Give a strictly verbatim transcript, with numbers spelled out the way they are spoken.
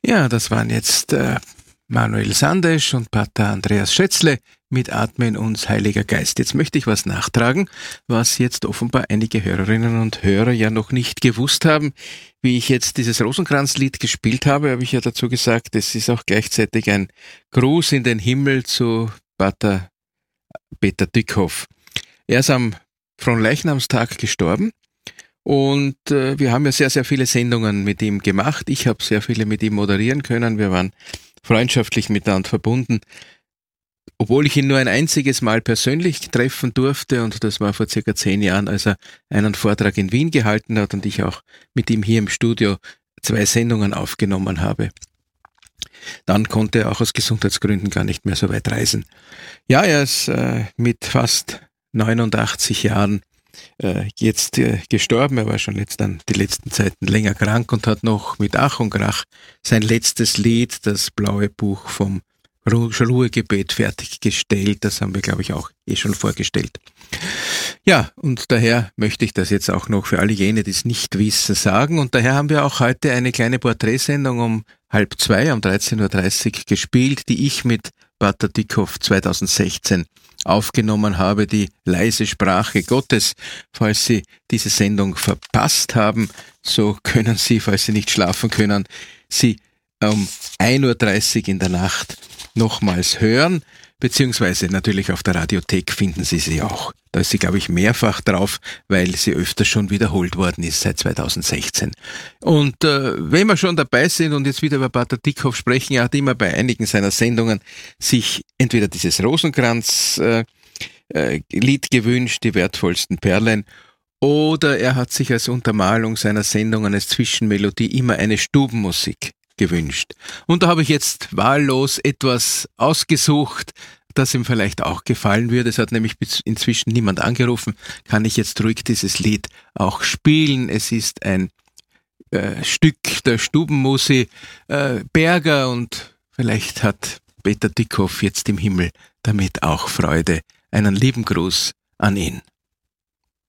Ja, das waren jetzt äh, Manuel Sandesch und Pater Andreas Schätzle mit Atme in uns, Heiliger Geist. Jetzt möchte ich was nachtragen, was jetzt offenbar einige Hörerinnen und Hörer ja noch nicht gewusst haben. Wie ich jetzt dieses Rosenkranzlied gespielt habe, habe ich ja dazu gesagt, es ist auch gleichzeitig ein Gruß in den Himmel zu Pater Peter Tückhoff. Er ist am Fronleichnamstag gestorben. Und äh, wir haben ja sehr, sehr viele Sendungen mit ihm gemacht. Ich habe sehr viele mit ihm moderieren können. Wir waren freundschaftlich miteinander verbunden. Obwohl ich ihn nur ein einziges Mal persönlich treffen durfte, und das war vor circa zehn Jahren, als er einen Vortrag in Wien gehalten hat und ich auch mit ihm hier im Studio zwei Sendungen aufgenommen habe. Dann konnte er auch aus Gesundheitsgründen gar nicht mehr so weit reisen. Ja, er ist äh, mit fast neunundachtzig Jahren Äh, jetzt äh, gestorben. Er war schon jetzt dann die letzten Zeiten länger krank und hat noch mit Ach und Krach sein letztes Lied, das blaue Buch vom Ru- Ruhegebet, fertiggestellt. Das haben wir, glaube ich, auch eh schon vorgestellt. Ja, und daher möchte ich das jetzt auch noch für alle jene, die es nicht wissen, sagen. Und daher haben wir auch heute eine kleine Porträtsendung um halb zwei, um dreizehn Uhr dreißig gespielt, die ich mit Pater Tückhoff zweitausendsechzehn aufgenommen habe, die leise Sprache Gottes. Falls Sie diese Sendung verpasst haben, so können Sie, falls Sie nicht schlafen können, sie um ein Uhr dreißig in der Nacht nochmals hören, beziehungsweise natürlich auf der Radiothek finden Sie sie auch. Da ist sie, glaube ich, mehrfach drauf, weil sie öfter schon wiederholt worden ist seit zweitausendsechzehn. Und äh, wenn wir schon dabei sind und jetzt wieder über Pater Tückhoff sprechen, er hat immer bei einigen seiner Sendungen sich entweder dieses Rosenkranz-Lied äh, äh, gewünscht, die wertvollsten Perlen, oder er hat sich als Untermalung seiner Sendungen als Zwischenmelodie immer eine Stubenmusik gewünscht. Und da habe ich jetzt wahllos etwas ausgesucht, das ihm vielleicht auch gefallen würde. Es hat nämlich inzwischen niemand angerufen. Kann ich jetzt ruhig dieses Lied auch spielen? Es ist ein äh, Stück der Stubenmusik äh, Berger, und vielleicht hat Peter Tückhoff jetzt im Himmel damit auch Freude. Einen lieben Gruß an ihn.